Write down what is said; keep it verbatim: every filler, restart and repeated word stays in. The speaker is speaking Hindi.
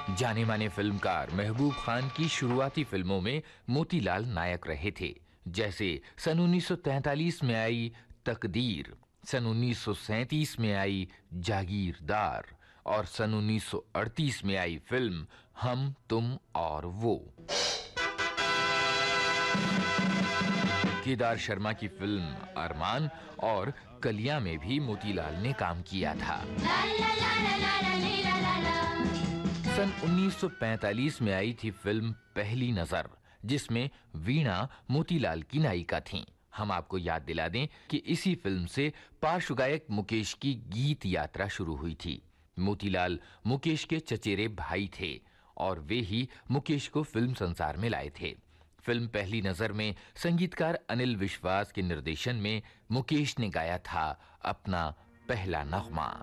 जाने माने फिल्मकार महबूब खान की शुरुआती फिल्मों में मोतीलाल नायक रहे थे, जैसे सन उन्नीस सौ तैंतालीस में आई तकदीर, सन उन्नीस सौ सैंतीस में आई जागीरदार और सन उन्नीस सौ अड़तीस में आई फिल्म हम तुम और वो। केदार शर्मा की फिल्म अरमान और कलियां में भी मोतीलाल ने काम किया था। सन उन्नीस सौ पैंतालीस में आई थी फिल्म पहली नजर, जिसमें वीणा मोतीलाल की नायिका थीं। हम आपको याद दिला दें कि इसी फिल्म से पार्श्व गायक मुकेश की गीत यात्रा शुरू हुई थी। मोतीलाल मुकेश के चचेरे भाई थे और वे ही मुकेश को फिल्म संसार में लाए थे। फिल्म पहली नजर में संगीतकार अनिल विश्वास के निर्देशन में मुकेश ने गाया था अपना पहला नगमा।